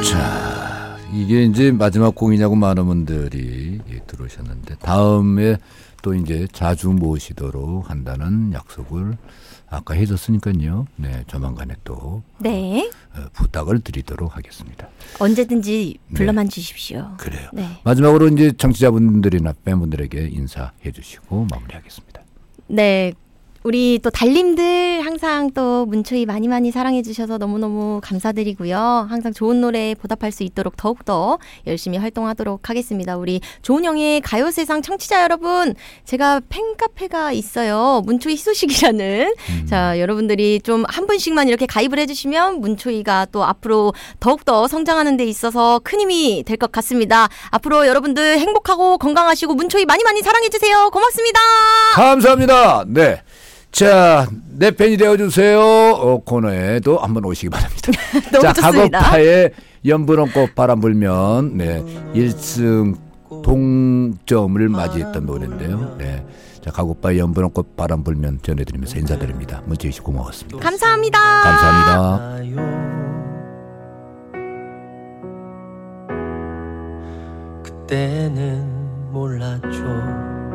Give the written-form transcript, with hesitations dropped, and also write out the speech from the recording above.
자, 이게 이제 마지막 공이냐고 많은 분들이 들어오셨는데 다음에 또 이제 자주 모시도록 한다는 약속을 아까 해줬으니까요. 네, 조만간에 또 네. 부탁을 드리도록 하겠습니다. 언제든지 불러만 네. 주십시오. 그래요. 네. 마지막으로 이제 청취자분들이나 팬분들에게 인사해 주시고 마무리하겠습니다. 네. 우리 또 달님들 항상 또 문초희 많이 많이 사랑해 주셔서 너무너무 감사드리고요. 항상 좋은 노래 보답할 수 있도록 더욱더 열심히 활동하도록 하겠습니다. 우리 조은영의 가요세상 청취자 여러분, 제가 팬카페가 있어요. 문초희 희소식이라는. 자, 여러분들이 좀 한 분씩만 이렇게 가입을 해주시면 문초희가 또 앞으로 더욱더 성장하는 데 있어서 큰 힘이 될 것 같습니다. 앞으로 여러분들 행복하고 건강하시고 문초희 많이 많이 사랑해 주세요. 고맙습니다. 감사합니다. 네. 자, 내 팬이 되어주세요. 코너에도 한번 오시기 바랍니다. 너무 자, 좋습니다. 가고파의 연분홍꽃 바람 불면, 네, 1승 동점을 맞이했던 노래인데요. 네. 자, 가고파의 연분홍꽃 바람 불면 전해드리면서 인사드립니다. 문재희 씨 고마웠습니다. 감사합니다. 감사합니다. 그때는 몰랐죠.